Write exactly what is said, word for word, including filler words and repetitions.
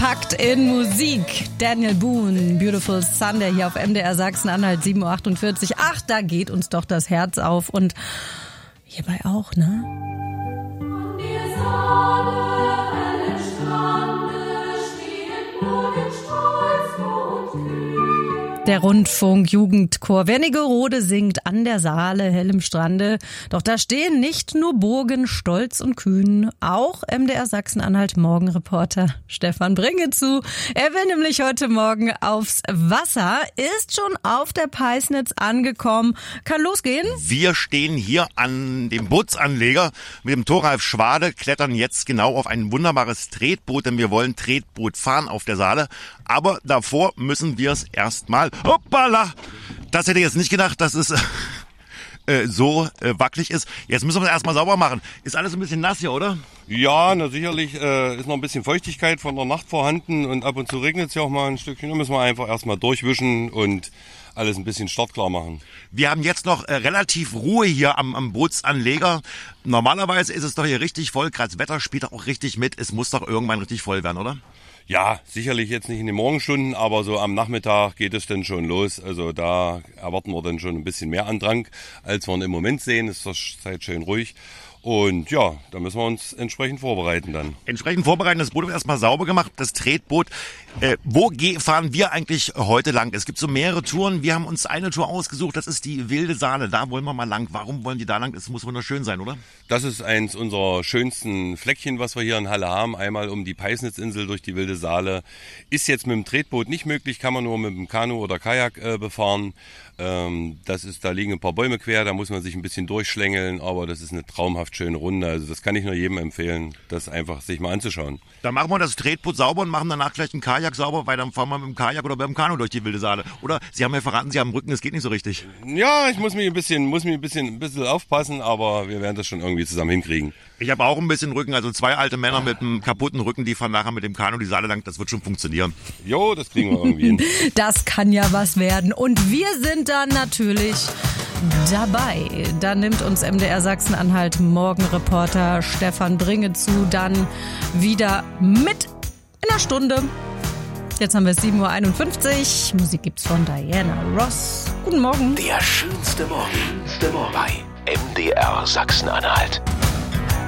Vollgepackt in Musik. Daniel Boone, Beautiful Sunday hier auf M D R Sachsen-Anhalt, sieben Uhr achtundvierzig. Ach, da geht uns doch das Herz auf. Und hierbei auch, ne? An der Saale, hellen Strande, stehen Burgen stolz und kühn. Der Rundfunk-Jugendchor Wernigerode singt An der Saale, hellem Strande. Doch da stehen nicht nur Burgen stolz und kühn, auch M D R Sachsen-Anhalt Morgenreporter Stefan Bringezu. Er will nämlich heute Morgen aufs Wasser, ist schon auf der Peisnitz angekommen. Kann losgehen? Wir stehen hier an dem Bootsanleger mit dem Thoralf Schwade, klettern jetzt genau auf ein wunderbares Tretboot, denn wir wollen Tretboot fahren auf der Saale. Aber davor müssen wir es erstmal... Hoppala! Das hätte ich jetzt nicht gedacht, dass es äh, so äh, wackelig ist. Jetzt müssen wir es erstmal sauber machen. Ist alles ein bisschen nass hier, oder? Ja, na sicherlich äh, ist noch ein bisschen Feuchtigkeit von der Nacht vorhanden und ab und zu regnet es ja auch mal ein Stückchen. Da müssen wir einfach erstmal durchwischen und alles ein bisschen startklar machen. Wir haben jetzt noch äh, relativ Ruhe hier am, am Bootsanleger. Normalerweise ist es doch hier richtig voll. Gerade das Wetter spielt auch richtig mit. Es muss doch irgendwann richtig voll werden, oder? Ja, sicherlich jetzt nicht in den Morgenstunden, aber so am Nachmittag geht es dann schon los. Also da erwarten wir dann schon ein bisschen mehr Andrang, als wir im Moment sehen. Es ist zur Zeit schön ruhig. Und ja, da müssen wir uns entsprechend vorbereiten dann. Entsprechend vorbereiten, das Boot wird erstmal sauber gemacht, das Tretboot. Äh, wo ge- fahren wir eigentlich heute lang? Es gibt so mehrere Touren. Wir haben uns eine Tour ausgesucht, das ist die Wilde Saale. Da wollen wir mal lang. Warum wollen die da lang? Es muss wunderschön sein, oder? Das ist eins unserer schönsten Fleckchen, was wir hier in Halle haben. Einmal um die Peisnitzinsel durch die Wilde Saale. Ist jetzt mit dem Tretboot nicht möglich, kann man nur mit dem Kanu oder Kajak äh, befahren. Ähm, das ist, da liegen ein paar Bäume quer, da muss man sich ein bisschen durchschlängeln, aber das ist eine traumhaft schöne Runde. Also das kann ich nur jedem empfehlen, das einfach sich mal anzuschauen. Dann machen wir das Tretboot sauber und machen danach gleich einen Kajak sauber, weil dann fahren wir mit dem Kajak oder mit dem Kanu durch die Wilde Saale. Oder Sie haben ja verraten, Sie haben Rücken, das geht nicht so richtig. Ja, ich muss mich ein bisschen, muss mich ein bisschen, ein bisschen aufpassen, aber wir werden das schon irgendwie zusammen hinkriegen. Ich habe auch ein bisschen Rücken, also zwei alte Männer mit einem kaputten Rücken, die fahren nachher mit dem Kanu die Saale lang, das wird schon funktionieren. Jo, das kriegen wir irgendwie hin. Das kann ja was werden. Und wir sind dann natürlich dabei. Da nimmt uns M D R Sachsen-Anhalt Morgenreporter Stefan Bringezu dann wieder mit in einer Stunde. Jetzt haben wir es sieben Uhr einundfünfzig. Musik gibt's von Diana Ross. Guten Morgen. Der schönste Morgen bei M D R Sachsen-Anhalt.